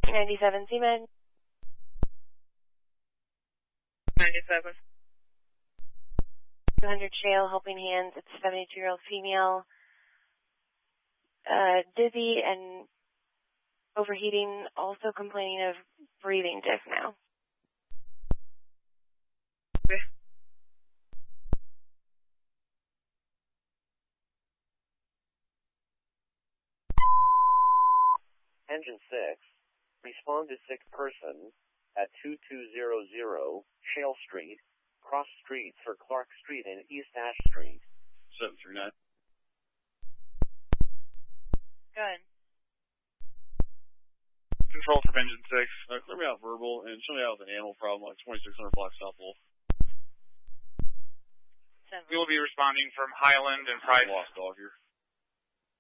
97 Seaman. 97. 200 Shale, Helping Hands. It's a 72-year-old female. Dizzy and overheating, also complaining of breathing dyspnea. Okay. Engine 6, respond to sick person at 2200 Shale Street, cross streets for Clark Street and East Ash Street. 739. Go ahead. Control from Engine 6. Clear me out verbal and show me out with an animal problem like 2600 block South Wolf. 7. We will be responding from Highland and Price. Lost dog here.